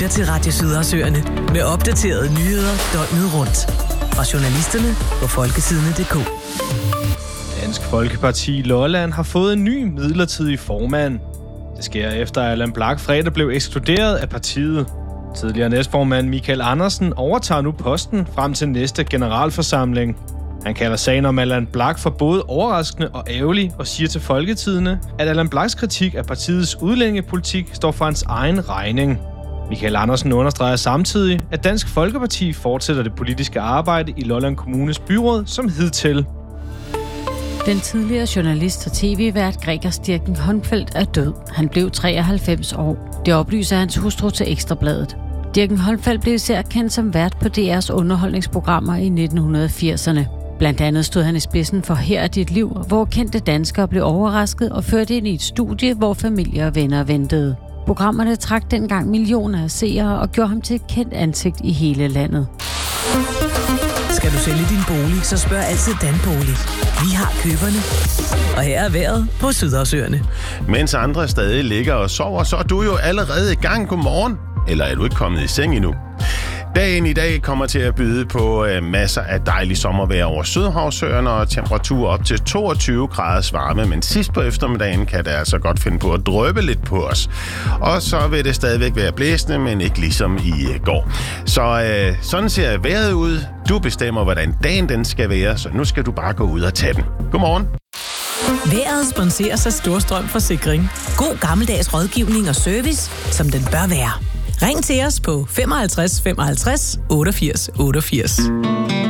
lytter til Radio Sydersøerne med opdaterede nyheder døgnet rundt. Fra journalisterne på folketidene.dk. Dansk Folkeparti Lolland har fået en ny midlertidig formand. Det sker efter, at Allan Blak fredag blev ekskluderet af partiet. Tidligere næstformand Michael Andersen overtager nu posten frem til næste generalforsamling. Han kalder sagen om Allan Blak for både overraskende og ærgerlig og siger til Folketidene, at Allan Blaks kritik af partiets udlændingepolitik står for hans egen regning. Michael Andersen understreger samtidig, at Dansk Folkeparti fortsætter det politiske arbejde i Lolland Kommunes byråd som hidtil. Den tidligere journalist og tv-vært Gregers Dirken Holmfeldt er død. Han blev 93 år. Det oplyser hans hustru til Ekstrabladet. Dirken Holmfeldt blev især kendt som vært på DR's underholdningsprogrammer i 1980'erne. Blandt andet stod han i spidsen for Her er dit liv, hvor kendte danskere blev overrasket og ført ind i et studie, hvor familie og venner ventede. Programmerne trak dengang millioner af seere og gjorde ham til et kendt ansigt i hele landet. Skal du sælge din bolig, så spørg altid Danbolig. Vi har køberne. Og her er vejret på Sydersøerne. Mens andre stadig ligger og sover, så er du jo allerede i gang. Godmorgen. Eller er du ikke kommet i seng endnu? Dagen i dag kommer til at byde på masser af dejlig sommervejr over Sydhavsøerne og temperatur op til 22 graders varme, men sidst på eftermiddagen kan det altså godt finde på at dryppe lidt på os. Og så vil det stadigvæk være blæsende, men ikke ligesom i går. Så sådan ser vejret ud. Du bestemmer, hvordan dagen den skal være, så nu skal du bare gå ud og tage den. Godmorgen. Vejret sponseres af Storstrøm Forsikring. God gammeldags rådgivning og service, som den bør være. Ring til os på 55 55 88 88.